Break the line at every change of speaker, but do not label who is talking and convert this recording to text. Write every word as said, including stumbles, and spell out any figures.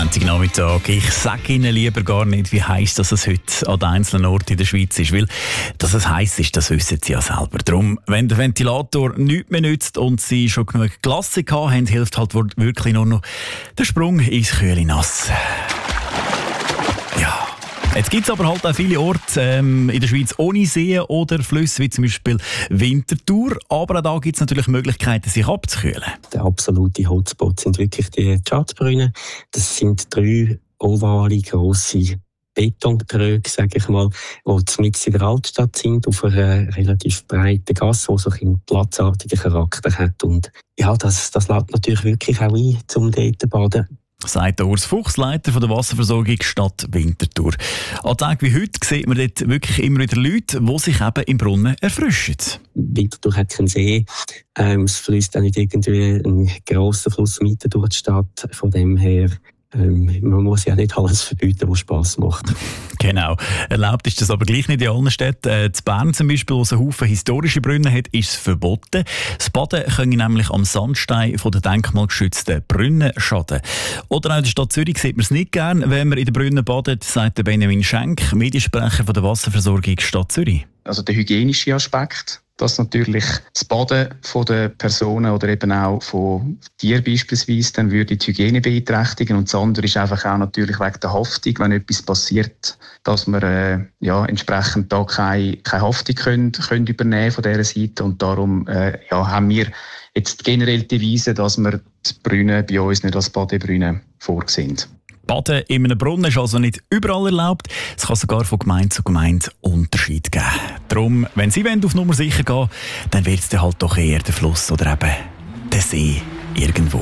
Montagnachmittag. Ich sage Ihnen lieber gar nicht, wie heiß das es heute an den einzelnen Orten in der Schweiz ist, weil dass es heiß ist, das wissen Sie ja selber. Darum, wenn der Ventilator nichts mehr nützt und Sie schon genug Klasse gehabt haben, hilft halt wirklich nur noch der Sprung ins kühle Nass. Ja. Jetzt gibt es aber halt auch viele Orte ähm, in der Schweiz ohne Seen oder Flüsse, wie zum Beispiel Winterthur. Aber auch da gibt es natürlich Möglichkeiten, sich abzukühlen.
Der absolute Hotspot sind wirklich die Schatzbrunnen. Das sind drei ovale, grosse Betontröge, sage ich mal, die mitten in der Altstadt sind, auf einer relativ breiten Gasse, die so einen platzartigen Charakter hat. Und ja, das, das lädt natürlich wirklich auch ein, um dort zu baden.
Sagt der Urs Fuchs, Leiter der Wasserversorgung Stadt Winterthur. An Tagen wie heute sieht man dort wirklich immer wieder Leute, die sich eben im Brunnen erfrischen.
Winterthur hat keinen See. Ähm, es fließt auch nicht irgendwie ein grosser Fluss mitten durch die Stadt. Von dem her, ähm, man muss ja nicht alles verbieten, was Spass macht.
Genau. Erlaubt ist das aber gleich nicht in allen Städten. Äh, in Bern zum Beispiel, wo es einen Haufen historische Brunnen hat, ist es verboten. Das Baden können nämlich am Sandstein von den denkmalgeschützten Brunnen schaden. Oder auch in der Stadt Zürich sieht man es nicht gern, wenn man in den Brunnen badet, sagt der Benjamin Schenk, Mediensprecher von der Wasserversorgung Stadt Zürich.
Also der hygienische Aspekt, dass natürlich das Baden von den Personen oder eben auch von Tieren beispielsweise dann würde die Hygiene beeinträchtigen. Und das andere ist einfach auch natürlich wegen der Haftung, wenn etwas passiert, dass wir äh, ja, entsprechend da keine, keine Haftung können, können übernehmen von dieser Seite. Und darum äh, ja, haben wir jetzt generell die Devise, dass wir die Brunnen bei uns nicht als Badebrunnen vorgesehen.
Baden in einem Brunnen ist also nicht überall erlaubt. Es kann sogar von Gemeinde zu Gemeinde Unterschied geben. Darum, wenn Sie auf Nummer sicher gehen wollen, dann wird es dann halt doch eher der Fluss oder eben der See irgendwo.